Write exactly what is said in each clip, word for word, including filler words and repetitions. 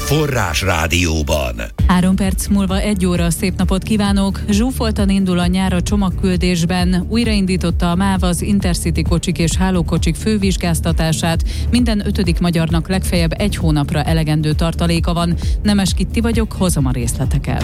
Forrás Rádióban. Három perc múlva egy óra, szép napot kívánok! Zsúfoltan indul a nyár a csomagküldésben. Újraindította a MÁV az Intercity kocsik és hálókocsik fővizsgáztatását. Minden ötödik magyarnak legfeljebb egy hónapra elegendő tartaléka van. Nemes Kitti vagyok, hozom a részleteket.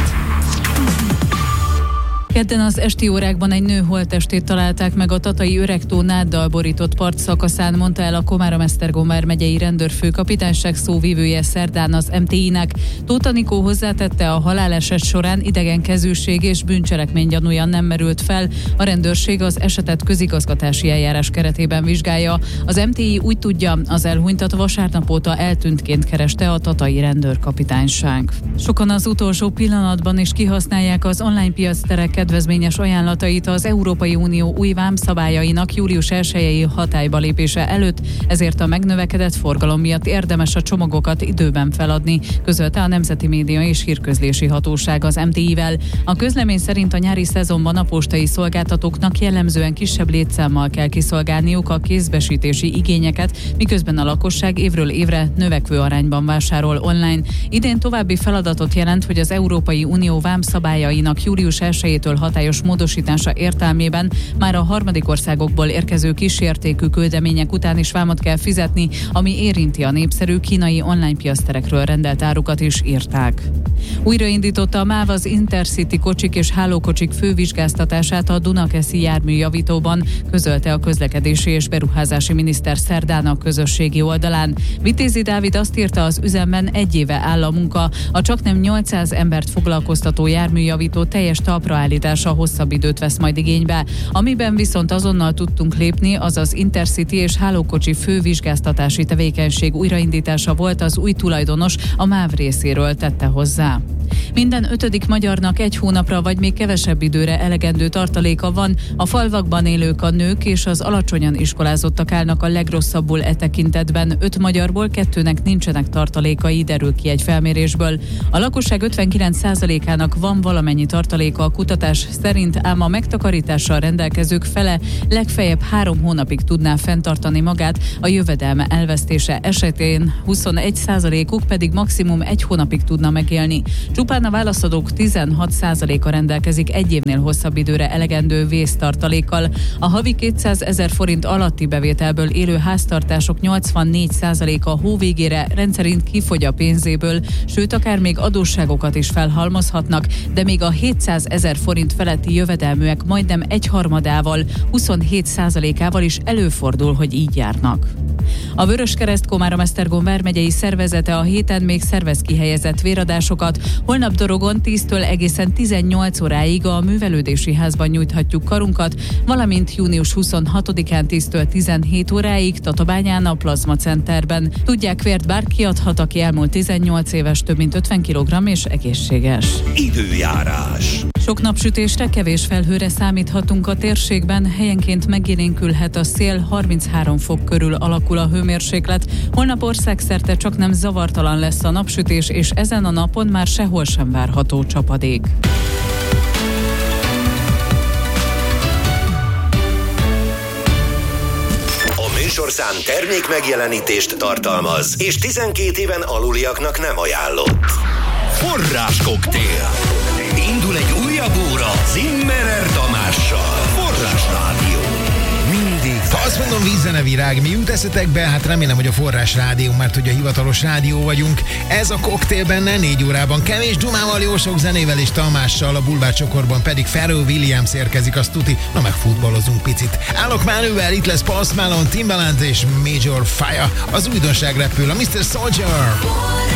Kedden az esti órákban egy nő holttestét találták meg a tatai Öregtó náddal borított part szakaszán, mondta el a Komárom-Esztergom vármegyei rendőrfőkapitányság szóvivője szerdán az em té i-nek. Tóth Anikó hozzátette, a haláleset során idegenkezűség és bűncselekmény gyanúja nem merült fel. A rendőrség az esetet közigazgatási eljárás keretében vizsgálja. Az em té i úgy tudja, az elhunytat vasárnap óta eltűntként kereste a tatai rendőrkapitányság. Sokan az utolsó pillanatban is kihasználják az online piacterek kedvezményes ajánlatait az Európai Unió új vámszabályainak július elsejei hatályba lépése előtt, ezért a megnövekedett forgalom miatt érdemes a csomagokat időben feladni, közölte a Nemzeti Média és Hírközlési Hatóság az em té i-vel. A közlemény szerint a nyári szezonban a postai szolgáltatóknak jellemzően kisebb létszámmal kell kiszolgálniuk a kézbesítési igényeket, miközben a lakosság évről évre növekvő arányban vásárol online. Idén további feladatot jelent, hogy az Európai Unió vámszabályainak július elsejétől hatályos módosítása értelmében már a harmadik országokból érkező kísértékű küldemények után is vámot kell fizetni, ami érinti a népszerű kínai online piacterekről rendelt árukat is, írták. Újraindította a MÁV az Intercity kocsik és hálókocsik fővizsgáztatását a Dunakeszi járműjavítóban, közölte a közlekedési és beruházási miniszter szerdán a közösségi oldalán. Vitézi Dávid azt írta, az üzemben egy éve áll a munka, a csaknem nyolcszáz embert foglalkoztató járműjavító teljes talpra állítása hosszabb időt vesz majd igénybe. Amiben viszont azonnal tudtunk lépni, az az Intercity és hálókocsi fővizsgáztatási tevékenység újraindítása volt, az új tulajdonos a MÁV részéről tette hozzá. Minden ötödik magyarnak egy hónapra vagy még kevesebb időre elegendő tartaléka van. A falvakban élők, a nők és az alacsonyan iskolázottak állnak a legrosszabbul e tekintetben. Öt magyarból kettőnek nincsenek tartalékai, derül ki egy felmérésből. A lakosság ötvenkilenc százalékának van valamennyi tartaléka a kutatás szerint, ám a megtakarítással rendelkezők fele legfeljebb három hónapig tudná fenntartani magát, a jövedelme elvesztése esetén huszonegy százalékuk pedig maximum egy hónapig tudna megélni. Csupán a válaszadók tizenhat százaléka rendelkezik egy évnél hosszabb időre elegendő vésztartalékkal. A havi kétszázezer forint alatti bevételből élő háztartások nyolcvannégy százaléka a hó végére rendszerint kifogy a pénzéből, sőt akár még adósságokat is felhalmozhatnak, de még a hétszázezer forint feletti jövedelműek majdnem egyharmadával, huszonhét százalékával is előfordul, hogy így járnak. A Vöröskereszt Komárom-Esztergom vármegyei szervezete a héten még szervez kihelyezett véradásokat. Holnap Dorogon tíztől egészen tizennyolc óráig a művelődési házban nyújthatjuk karunkat, valamint június huszonhatodikán tíztől tizenhét óráig Tatabányán a Plazma Centerben. Tudják, vért bárki adhat, aki elmúlt tizennyolc éves, több mint ötven kilogramm és egészséges. Időjárás. Sok napsütésre, kevés felhőre számíthatunk a térségben, helyenként megélénkülhet a szél, harminchárom fok körül alakul a hőmérséklet. Holnap országszerte csaknem zavartalan lesz a napsütés, és ezen a napon már sehol sem várható csapadék. A műsorszám termék megjelenítést tartalmaz, és tizenkét éven aluliaknak nem ajánlott. Forrás koktél. Indul egy újabb óra Zimmerer Tamással. Forrás Rádió. Mindig. Ha azt mondom vízzenevirág, mi jut eszetekbe? Hát remélem, hogy a Forrás Rádió, mert hogy a hivatalos rádió vagyunk. Ez a koktél benne négy órában kevés dumával, jó sok zenével és Tamással, a bulvárcsokorban pedig Pharrell Williams érkezik, azt tuti, na meg futballozunk picit. Állok Mánővel, itt lesz Post Malone, Timbaland és Major Fire. Az újdonság repül, a miszter Soldier.